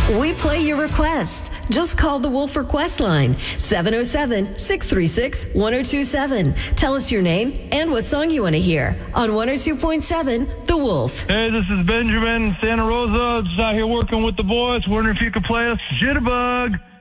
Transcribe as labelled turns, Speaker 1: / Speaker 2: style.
Speaker 1: We play your requests. Just call the Wolf Request line, 707-636-1027. Tell us your name and what song you want to hear on 102.7 The Wolf.
Speaker 2: Hey, this is Benjamin, Santa Rosa. Just out here working with the boys. Wondering if you could play us Jitterbug.